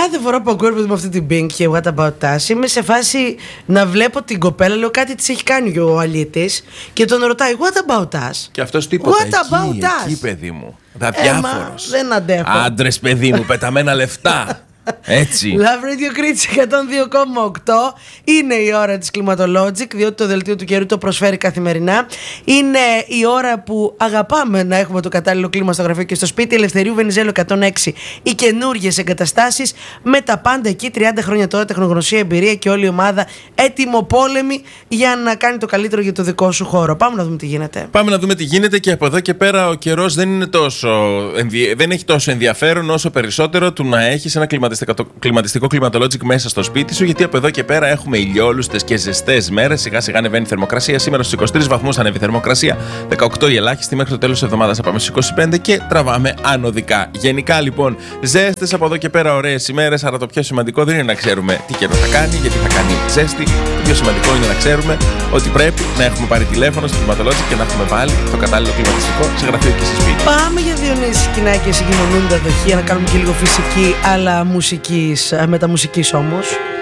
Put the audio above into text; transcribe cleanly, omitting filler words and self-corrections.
κάθε φορά που ακούω με αυτή την Pink και What About Us, είμαι σε φάση να βλέπω την κοπέλα, λέω κάτι της έχει κάνει ο αλήτης και τον ρωτάει What About Us. Και αυτός τίποτα. What About Us. Εκεί, παιδί μου. Διάφορος. Δεν αντέχω. Άντρες, παιδί μου, πεταμένα λεφτά. Έτσι. Love Radio Critics 102,8. Είναι η ώρα της Climatologic, διότι το δελτίο του καιρού το προσφέρει καθημερινά. Είναι η ώρα που αγαπάμε να έχουμε το κατάλληλο κλίμα στο γραφείο και στο σπίτι. Ελευθερίου Βενιζέλου 106. Οι καινούργιες εγκαταστάσεις με τα πάντα εκεί. 30 χρόνια τώρα, τεχνογνωσία, εμπειρία και όλη η ομάδα έτοιμοπόλεμη για να κάνει το καλύτερο για το δικό σου χώρο. Πάμε να δούμε τι γίνεται. Πάμε να δούμε τι γίνεται και από εδώ και πέρα ο καιρός δεν έχει τόσο ενδιαφέρον όσο περισσότερο του να έχεις ένα κλιματιστικό Climatologic μέσα στο σπίτι σου, γιατί από εδώ και πέρα έχουμε ηλιόλουστες και ζεστές μέρες. Σιγά σιγά ανεβαίνει η θερμοκρασία. Σήμερα στους 23 βαθμούς ανέβει η θερμοκρασία, 18 η ελάχιστη. Μέχρι το τέλος της εβδομάδας θα πάμε στους 25 και τραβάμε ανωδικά. Γενικά λοιπόν, ζέστες από εδώ και πέρα, ωραίες ημέρες. Αλλά το πιο σημαντικό δεν είναι να ξέρουμε τι καιρό θα κάνει, γιατί θα κάνει ζέστη. Το πιο σημαντικό είναι να ξέρουμε ότι πρέπει να έχουμε πάρει τηλέφωνο στο Climatologic και να έχουμε βάλει το κατάλληλο κλιματιστικό σε γραφείο και σε σπίτι. Πάμε για Διονύση Σκηνάκη, συγκοινωνούντα δοχεία, να κάνουμε και λίγο φυσική, αλλά μεταμουσικής όμως.